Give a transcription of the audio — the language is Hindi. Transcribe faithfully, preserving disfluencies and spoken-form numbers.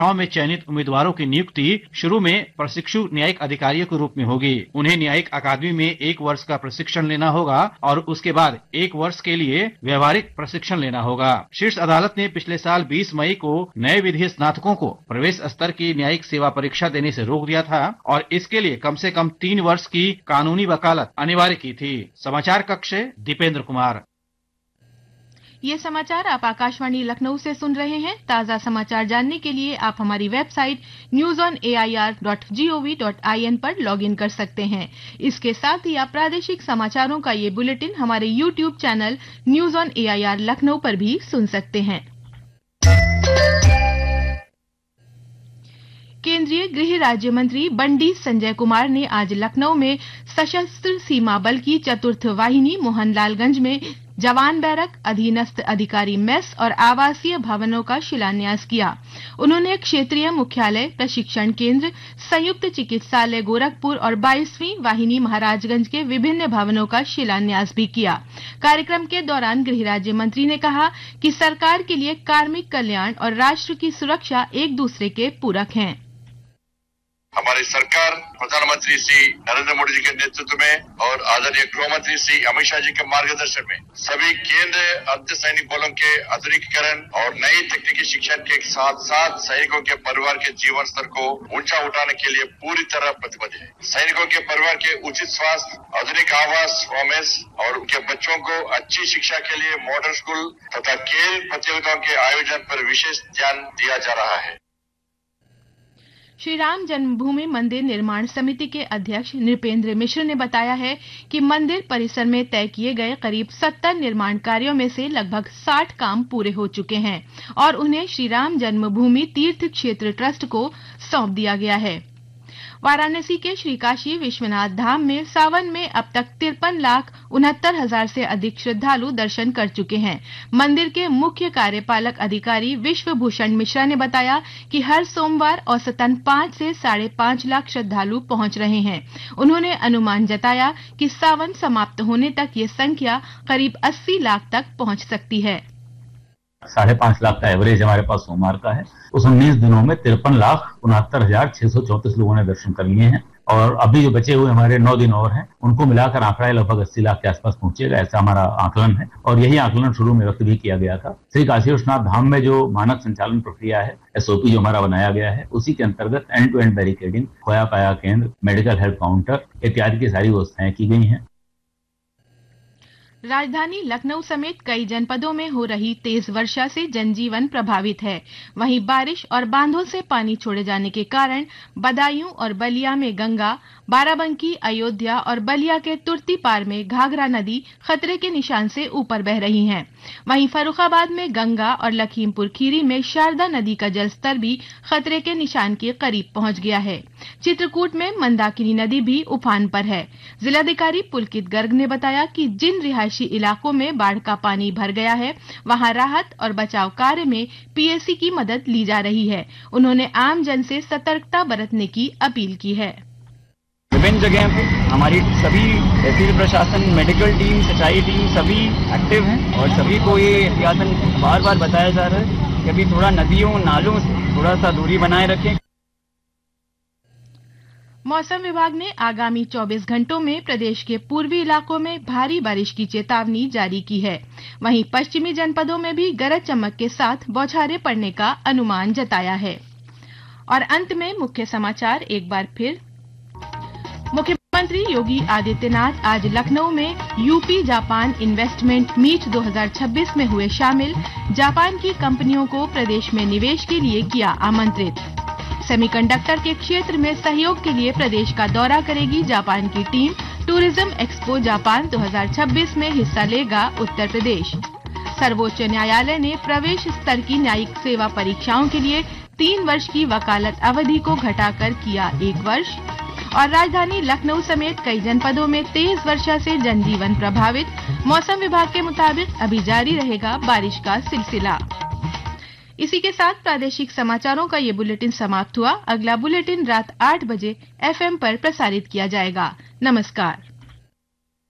चुनाव में चयनित उम्मीदवारों की नियुक्ति शुरू में प्रशिक्षु न्यायिक अधिकारियों के रूप में होगी। उन्हें न्यायिक अकादमी में एक वर्ष का प्रशिक्षण लेना होगा और उसके बाद एक वर्ष के लिए व्यवहारिक प्रशिक्षण लेना होगा। शीर्ष अदालत ने पिछले साल बीस मई को नए विधि स्नातकों को प्रवेश स्तर की न्यायिक सेवा परीक्षा देने से रोक दिया था और इसके लिए कम से कम तीन वर्ष की कानूनी वकालत अनिवार्य की थी। समाचार कक्ष से दीपेंद्र कुमार। ये समाचार आप आकाशवाणी लखनऊ से सुन रहे हैं। ताजा समाचार जानने के लिए आप हमारी website news on A I R dot G O V dot I N पर लॉग इन कर सकते हैं। इसके साथ ही आप प्रादेशिक समाचारों का ये बुलेटिन हमारे YouTube channel news on A I R Lucknow पर भी सुन सकते हैं। केंद्रीय गृह राज्य मंत्री बंडी संजय कुमार ने आज लखनऊ में सशस्त्र सीमा बल की चतुर्थ वाहिनी मोहनलालगंज में जवान बैरक, अधीनस्थ अधिकारी मेस और आवासीय भवनों का शिलान्यास किया। उन्होंने क्षेत्रीय मुख्यालय, प्रशिक्षण केंद्र, संयुक्त चिकित्सालय गोरखपुर और बाईसवीं वाहिनी महाराजगंज के विभिन्न भवनों का शिलान्यास भी किया। कार्यक्रम के दौरान गृह राज्य मंत्री ने कहा कि सरकार के लिए कार्मिक कल्याण और राष्ट्र की सुरक्षा एक दूसरे के पूरक हैं। हमारी सरकार प्रधानमंत्री श्री नरेंद्र मोदी जी के नेतृत्व में और आदरणीय गृह मंत्री श्री अमित शाह जी के मार्गदर्शन में सभी केंद्र अर्धसैनिक बलों के आधुनिकीकरण और नई तकनीकी शिक्षण के साथ साथ सैनिकों के परिवार के जीवन स्तर को ऊंचा उठाने के लिए पूरी तरह प्रतिबद्ध है। सैनिकों के परिवार के उचित स्वास्थ्य, आधुनिक आवास, फॉर्मेस और उनके बच्चों को अच्छी शिक्षा के लिए मॉडर्न स्कूल तथा खेल प्रतियोगिताओं के आयोजन पर विशेष ध्यान दिया जा रहा है। श्री राम जन्मभूमि मंदिर निर्माण समिति के अध्यक्ष नृपेंद्र मिश्र ने बताया है कि मंदिर परिसर में तय किए गए करीब सत्तर निर्माण कार्यों में से लगभग साठ काम पूरे हो चुके हैं और उन्हें श्री राम जन्मभूमि तीर्थ क्षेत्र ट्रस्ट को सौंप दिया गया है। वाराणसी के श्री काशी विश्वनाथ धाम में सावन में अब तक तिरपन लाख उनहत्तर हजार से अधिक श्रद्धालु दर्शन कर चुके हैं। मंदिर के मुख्य कार्यपालक अधिकारी विश्वभूषण मिश्रा ने बताया कि हर सोमवार औसतन पांच से साढ़े पांच लाख श्रद्धालु पहुंच रहे हैं। उन्होंने अनुमान जताया कि सावन समाप्त होने तक ये संख्या करीब अस्सी लाख तक पहुंच सकती है। साढ़े पांच लाख का एवरेज हमारे पास सोमवार का है। उस उन्नीस दिनों में तिरपन लाख उनहत्तर हजार छह सौ चौंतीस लोगों ने दर्शन कर लिए हैं और अभी जो बचे हुए हमारे नौ दिन और हैं उनको मिलाकर आंकड़ा लगभग अस्सी लाख के आसपास पहुंचेगा, ऐसा हमारा आकलन है और यही आकलन शुरू में व्यक्त भी किया गया था। श्री काशी विश्वनाथ धाम में जो मानक संचालन प्रक्रिया है, एस ओ पी जो हमारा बनाया गया है, उसी के अंतर्गत एंड टू एंड बैरिकेडिंग, खोया पाया केंद्र, मेडिकल हेल्थ काउंटर इत्यादि की सारी व्यवस्थाएं की गई हैं। राजधानी लखनऊ समेत कई जनपदों में हो रही तेज वर्षा से जनजीवन प्रभावित है। वहीं बारिश और बांधों से पानी छोड़े जाने के कारण बदायूं और बलिया में गंगा, बाराबंकी, अयोध्या और बलिया के तुर्ती पार में घाघरा नदी खतरे के निशान से ऊपर बह रही हैं। वहीं फर्रुखाबाद में गंगा और लखीमपुर खीरी में शारदा नदी का जलस्तर भी खतरे के निशान के करीब पहुंच गया है। चित्रकूट में मंदाकिनी नदी भी उफान पर है। जिलाधिकारी पुलकित गर्ग ने बताया कि जिन रिहायशी इलाकों में बाढ़ का पानी भर गया है वहां राहत और बचाव कार्य में पी एस सी की मदद ली जा रही है। उन्होंने आम जन से सतर्कता बरतने की अपील की है। विभिन्न जगह पे हमारी सभी तहसील प्रशासन, मेडिकल टीम, सिंचाई टीम सभी एक्टिव हैं और सभी को ये एहतियातन बार बार बताया जा रहा है कि अभी थोड़ा नदियों नालों से थोड़ा सा दूरी बनाए रखें। मौसम विभाग ने आगामी चौबीस घंटों में प्रदेश के पूर्वी इलाकों में भारी बारिश की चेतावनी जारी की है। वहीं पश्चिमी जनपदों में भी गरज चमक के साथ बौछारें पड़ने का अनुमान जताया है। और अंत में मुख्य समाचार एक बार फिर। मुख्यमंत्री योगी आदित्यनाथ आज लखनऊ में यूपी जापान इन्वेस्टमेंट मीट दो हज़ार छब्बीस में हुए शामिल। जापान की कंपनियों को प्रदेश में निवेश के लिए किया आमंत्रित। सेमीकंडक्टर के क्षेत्र में सहयोग के लिए प्रदेश का दौरा करेगी जापान की टीम। टूरिज्म एक्सपो जापान दो हज़ार छब्बीस में हिस्सा लेगा उत्तर प्रदेश। सर्वोच्च न्यायालय ने प्रवेश स्तर की न्यायिक सेवा परीक्षाओं के लिए तीन वर्ष की वकालत अवधि को घटाकर किया एक वर्ष। और राजधानी लखनऊ समेत कई जनपदों में तेज वर्षा से जनजीवन प्रभावित। मौसम विभाग के मुताबिक अभी जारी रहेगा बारिश का सिलसिला। इसी के साथ प्रादेशिक समाचारों का ये बुलेटिन समाप्त हुआ। अगला बुलेटिन रात आठ बजे एफ एम पर प्रसारित किया जाएगा। नमस्कार।